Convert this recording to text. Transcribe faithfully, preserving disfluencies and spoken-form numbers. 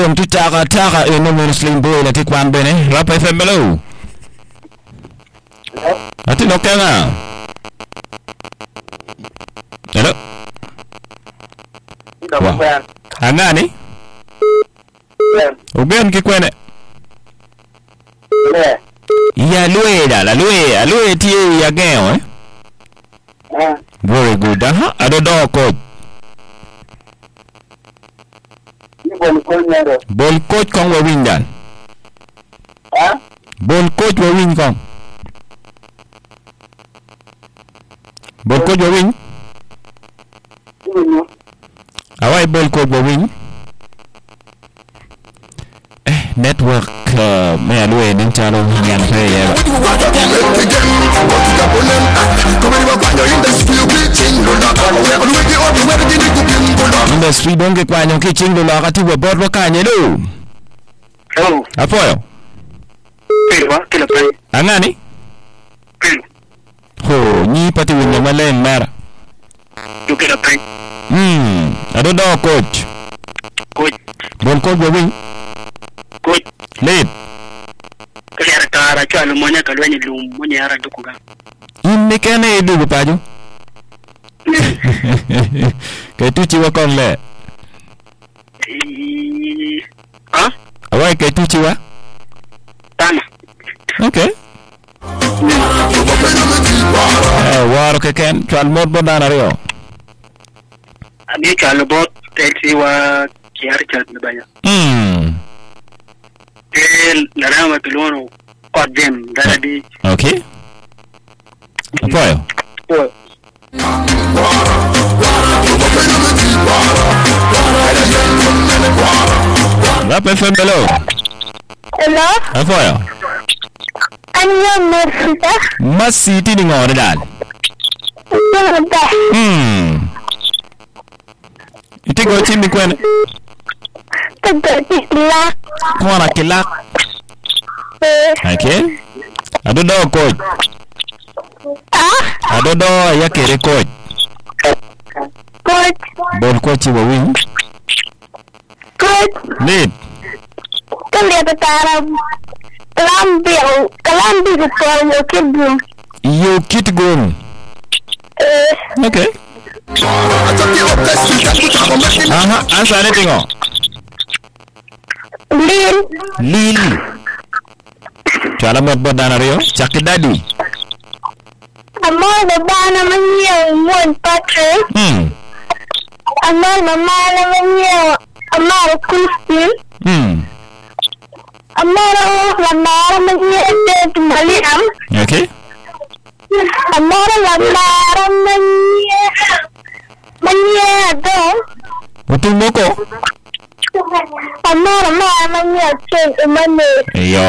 Om tu taka taka e no muslim boy na tikwan bene Rap F M hello. Ati no kanga. Hello. Wow. Angani? Uben kikwene. Yeah. Ya lue da la lue, a lue tie ya geo eh. Ah. Very good. Aha, ado do coach. Ni bol coach nyaro. Bol coach kong wa win dan. Ah? Bol coach wa win kong. Bol coach wa win. Ni. Awai bol coach wa win. Eh, network uh, me alue nin chalo nyan fe ya. Industry donge kwa nyoki chingo la kati wa bordo kanye do. Hello. Apoyo. Pero kila pai. Angani? Pero. Ho, ni pati winya malen mara. Yo kila pai. Hmm, ado do coach. Coach. Bol coach wa win. Coach. Lead. Kaya ara chalo monya kalwenye lum monya ara dukuga. Inni kene edu pajo. Kay tu chiwa kong le. Ah? Awai kay tu chiwa? Tama. Okay. Eh, waro ke ken chal mod bodana rio. Ami chalo bot telsi wa kiari chal baya. Hmm. El narama pilono kodem darabi. Okay. Apoyo. Oh. Rap F M hello. Hello? Apoyo. Ano Masita? Masiti ni ngore dan. Masita. Hmm. Iti go chimi kwene. Tagatila. Kwana kilak. Okay. Ado do coach. Ah? Ado do ya kere coach. Coach. Bol coach wa win. Coach. Lead. Kalian taram. Kalambil. Kalambil ko yo kidum. Yo kit gon. Eh. Okay. Aha, answer anything on. Lil. Lil. Chala mod bodana rio. Chaki daddy. Amor baba naman yung one Patrick. Hmm. Amor mama naman yung Amor Christine. Hmm. Amor mama naman yung Ted Maliam. Okay. Amor mama naman yung Manyado. Utul moko. Amor mama naman yung Ted Umane. Yo.